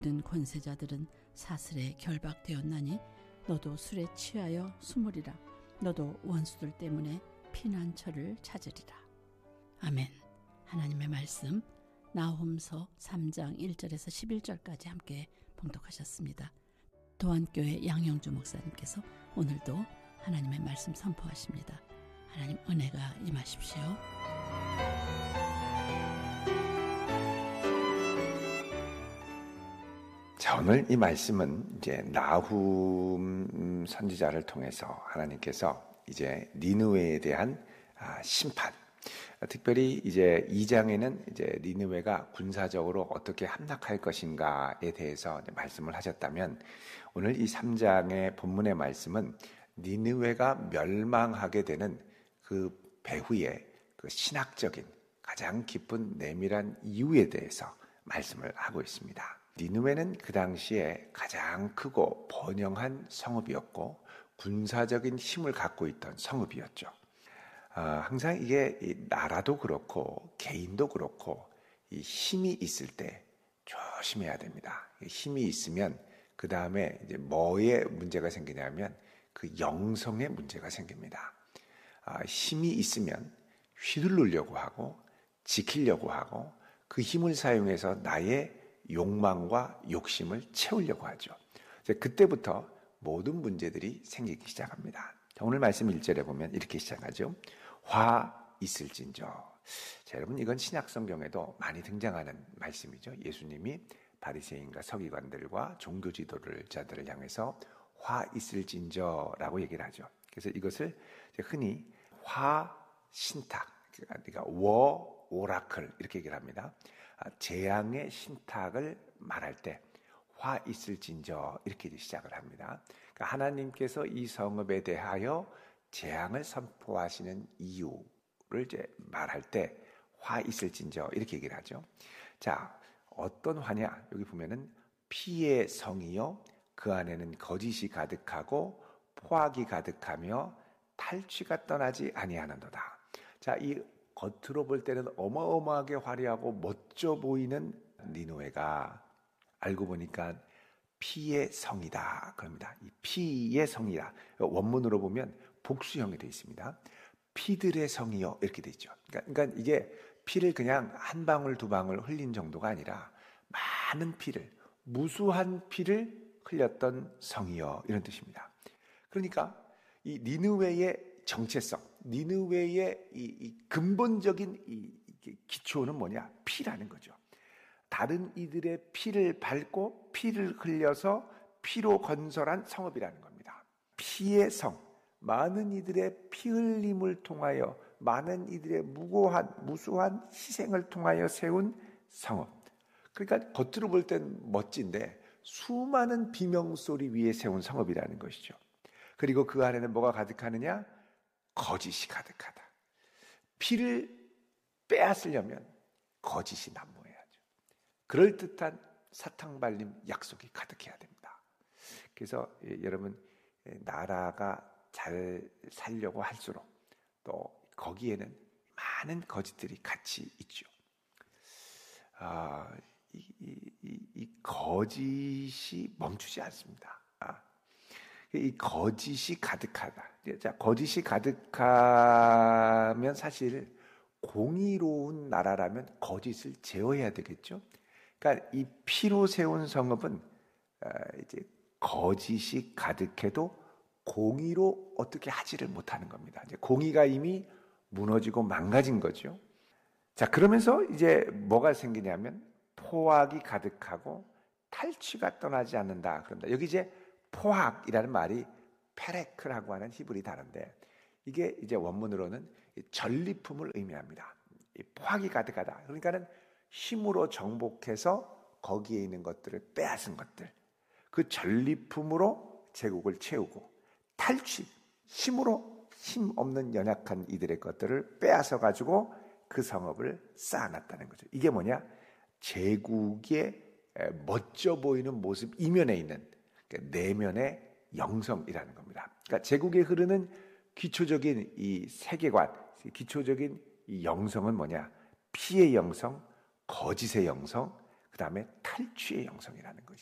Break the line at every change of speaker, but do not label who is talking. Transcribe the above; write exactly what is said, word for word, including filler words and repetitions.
모든 권세자들은 사슬에 결박되었나니 너도 술에 취하여 숨으리라. 너도 원수들 때문에 피난처를 찾으리라. 아멘. 하나님의 말씀 나홈서 삼 장 일 절에서 십일 절까지 함께 봉독하셨습니다. 도안교회 양영주 목사님께서 오늘도 하나님의 말씀 선포하십니다. 하나님 은혜가 임하십시오.
자, 오늘 이 말씀은 이제 나훔 선지자를 통해서 하나님께서 이제 니느웨에 대한 심판, 특별히 이제 이 장에는 이제 니느웨가 군사적으로 어떻게 함락할 것인가에 대해서 말씀을 하셨다면, 오늘 이 삼 장의 본문의 말씀은 니느웨가 멸망하게 되는 그 배후의 그 신학적인 가장 깊은 내밀한 이유에 대해서 말씀을 하고 있습니다. 니느웨는 그 당시에 가장 크고 번영한 성읍이었고 군사적인 힘을 갖고 있던 성읍이었죠. 어, 항상 이게 이 나라도 그렇고 개인도 그렇고 이 힘이 있을 때 조심해야 됩니다. 힘이 있으면 그 다음에 이제 뭐에 문제가 생기냐면 그 영성에 문제가 생깁니다. 아, 힘이 있으면 휘둘르려고 하고 지키려고 하고 그 힘을 사용해서 나의 욕망과 욕심을 채우려고 하죠. 그때부터 모든 문제들이 생기기 시작합니다. 오늘 말씀 일 절에 보면 이렇게 시작하죠. 화 있을진저. 자, 여러분, 이건 신약 성경에도 많이 등장하는 말씀이죠. 예수님이 바리새인과 서기관들과 종교 지도자들을 향해서 화 있을진저라고 얘기를 하죠. 그래서 이것을 흔히 화 신탁, 그러니까 워 오라클 이렇게 얘기를 합니다. 재앙의 신탁을 말할 때 화 있을진저 이렇게 이제 시작을 합니다. 그러니까 하나님께서 이 성읍에 대하여 재앙을 선포하시는 이유를 이제 말할 때 화 있을진저 이렇게 얘기를 하죠. 자, 어떤 화냐? 여기 보면은 피의 성이요 그 안에는 거짓이 가득하고 포악이 가득하며 탈취가 떠나지 아니하는도다. 자, 이 겉으로 볼 때는 어마어마하게 화려하고 멋져 보이는 니느웨가 알고 보니까 피의 성이다 그럽니다. 이 피의 성이다. 원문으로 보면 복수형이 되어 있습니다. 피들의 성이요 이렇게 되어 있죠. 그러니까, 그러니까 이게 피를 그냥 한 방울 두 방울 흘린 정도가 아니라 많은 피를, 무수한 피를 흘렸던 성이요 이런 뜻입니다. 그러니까 이 니느웨의 정체성, 니느웨의 이, 이 근본적인 이, 이 기초는 뭐냐? 피라는 거죠. 다른 이들의 피를 밟고 피를 흘려서 피로 건설한 성읍이라는 겁니다. 피의 성, 많은 이들의 피 흘림을 통하여 많은 이들의 무고한 무수한 희생을 통하여 세운 성읍. 그러니까 겉으로 볼 땐 멋진데 수많은 비명소리 위에 세운 성읍이라는 것이죠. 그리고 그 안에는 뭐가 가득하느냐? 거짓이 가득하다. 피를 빼앗으려면 거짓이 난무해야죠. 그럴듯한 사탕발림 약속이 가득해야 됩니다. 그래서 예, 여러분 나라가 잘 살려고 할수록 또 거기에는 많은 거짓들이 같이 있죠. 아, 이, 이, 이, 이 거짓이 멈추지 않습니다. 아, 이 거짓이 가득하다. 자, 거짓이 가득하면 사실 공의로운 나라라면 거짓을 제어해야 되겠죠. 그러니까 이 피로 세운 성읍은 이제 거짓이 가득해도 공의로 어떻게 하지를 못하는 겁니다. 이제 공의가 이미 무너지고 망가진 거죠. 자, 그러면서 이제 뭐가 생기냐면 포악이 가득하고 탈취가 떠나지 않는다. 그런다. 여기 이제 포악이라는 말이 페레크라고 하는 히브리 단어인데 이게 이제 원문으로는 전리품을 의미합니다. 이 포악이 가득하다. 그러니까는 힘으로 정복해서 거기에 있는 것들을 빼앗은 것들. 그 전리품으로 제국을 채우고 탈취, 힘으로 힘 없는 연약한 이들의 것들을 빼앗아 가지고 그 성읍을 쌓아놨다는 거죠. 이게 뭐냐? 제국의 멋져 보이는 모습 이면에 있는 내면의 영성이라는 겁니다. 그러니까 제국에 흐르는 기초적인 이 세계관, 기초적인 이 영성은 뭐냐? 피의 영성, 거짓의 영성, 그 다음에 탈취의 영성이라는 것이죠.